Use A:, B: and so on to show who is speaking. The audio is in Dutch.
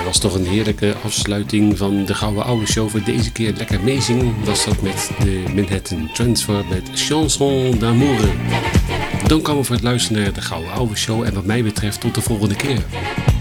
A: was toch een heerlijke afsluiting van de Gouden Oude Show. Voor deze keer lekker meezingen was dat met de Manhattan Transfer met Chanson d'amour. Dank allemaal voor het luisteren naar de Gouden Oude Show. En wat mij betreft tot de volgende keer.